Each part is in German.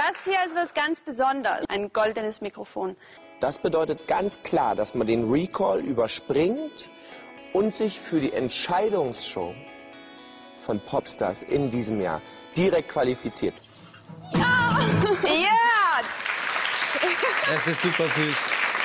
Das hier ist was ganz Besonderes, ein goldenes Mikrofon. Das bedeutet ganz klar, dass man den Recall überspringt und sich für die Entscheidungsshow von Popstars in diesem Jahr direkt qualifiziert. Ja! Ja! Es ist super süß.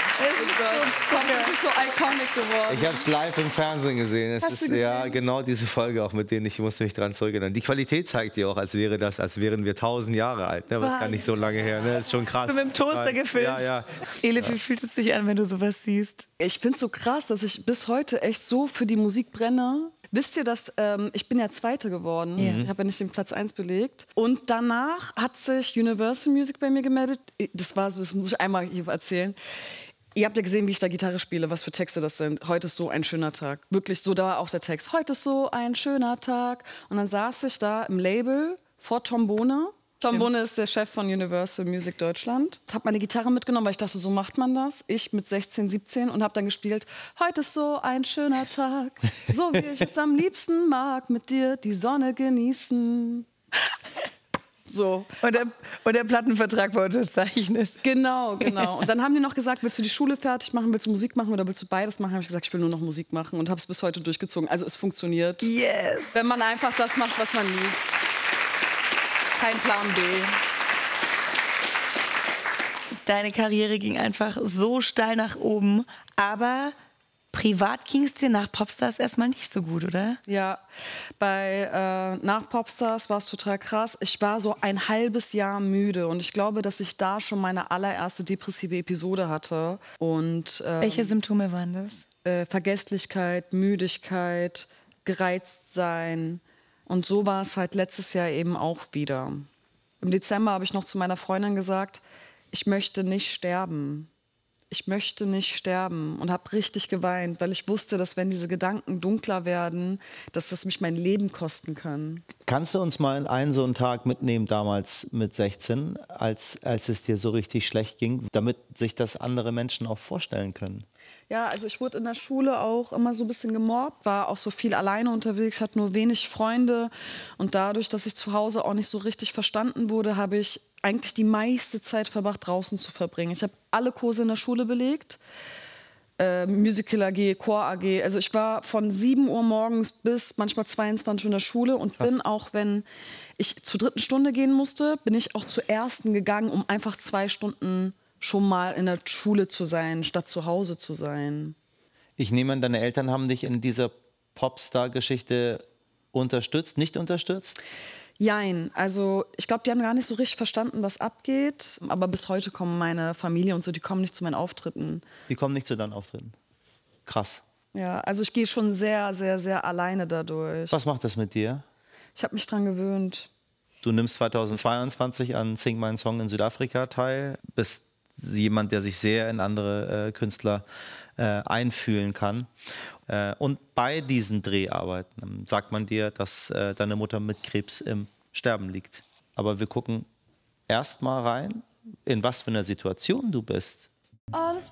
Es ist so iconic geworden. Ich habe es live im Fernsehen gesehen. Es ist ja genau diese Folge auch, mit denen ich musste mich dran zurückerinnern. Die Qualität zeigt dir auch, als wären wir 1000 Jahre alt. Ne? Das ist gar nicht so lange her. Ne? Das ist schon krass. So mit dem Toaster gefilmt. Ja, ja. Elif, wie fühlt es sich an, wenn du sowas siehst? Ich finde es so krass, dass ich bis heute echt so für die Musik brenne. Wisst ihr, dass ich bin ja Zweite geworden. Ja. Ich habe ja nicht den Platz 1 belegt. Und danach hat sich Universal Music bei mir gemeldet. Das muss ich einmal hier erzählen. Ihr habt ja gesehen, wie ich da Gitarre spiele, was für Texte das sind. Heute ist so ein schöner Tag. Wirklich so, da war auch der Text. Heute ist so ein schöner Tag. Und dann saß ich da im Label vor Tom Bohne. Tom Bohne ist der Chef von Universal Music Deutschland. Ich habe meine Gitarre mitgenommen, weil ich dachte, so macht man das. Ich mit 16, 17 und habe dann gespielt. Heute ist so ein schöner Tag, so wie ich es am liebsten mag, mit dir die Sonne genießen. So. Und der Plattenvertrag war unterzeichnet. Genau. Und dann haben die noch gesagt, willst du die Schule fertig machen, willst du Musik machen oder willst du beides machen? Habe ich gesagt, ich will nur noch Musik machen und habe es bis heute durchgezogen. Also es funktioniert. Yes! Wenn man einfach das macht, was man liebt. Kein Plan B. Deine Karriere ging einfach so steil nach oben, aber privat ging es dir nach Popstars erstmal nicht so gut, oder? Ja, nach Popstars war es total krass. Ich war so ein halbes Jahr müde und ich glaube, dass ich da schon meine allererste depressive Episode hatte. Und, welche Symptome waren das? Vergesslichkeit, Müdigkeit, gereizt sein. Und so war es halt letztes Jahr eben auch wieder. Im Dezember habe ich noch zu meiner Freundin gesagt, ich möchte nicht sterben. Ich möchte nicht sterben und habe richtig geweint, weil ich wusste, dass wenn diese Gedanken dunkler werden, dass das mich mein Leben kosten kann. Kannst du uns mal einen so einen Tag mitnehmen, damals mit 16, als es dir so richtig schlecht ging, damit sich das andere Menschen auch vorstellen können? Ja, also ich wurde in der Schule auch immer so ein bisschen gemobbt, war auch so viel alleine unterwegs, hatte nur wenig Freunde. Und dadurch, dass ich zu Hause auch nicht so richtig verstanden wurde, habe ich eigentlich die meiste Zeit verbracht, draußen zu verbringen. Ich habe alle Kurse in der Schule belegt, Musical AG, Chor AG. Also ich war von 7 Uhr morgens bis manchmal 22 Uhr in der Schule und bin auch, wenn ich zur 3. Stunde gehen musste, bin ich auch zur 1. gegangen, um einfach 2 Stunden schon mal in der Schule zu sein, statt zu Hause zu sein. Ich nehme an, deine Eltern haben dich in dieser Popstar-Geschichte unterstützt, nicht unterstützt? Jein, also ich glaube, die haben gar nicht so richtig verstanden, was abgeht. Aber bis heute kommen meine Familie und so, die kommen nicht zu meinen Auftritten. Die kommen nicht zu deinen Auftritten? Krass. Ja, also ich gehe schon sehr, sehr, sehr alleine dadurch. Was macht das mit dir? Ich habe mich dran gewöhnt. Du nimmst 2022 an Sing Mein Song in Südafrika teil, bist jemand, der sich sehr in andere Künstler einfühlen kann. Und bei diesen Dreharbeiten sagt man dir, dass deine Mutter mit Krebs im Sterben liegt. Aber wir gucken erst mal rein, in was für einer Situation du bist. Alles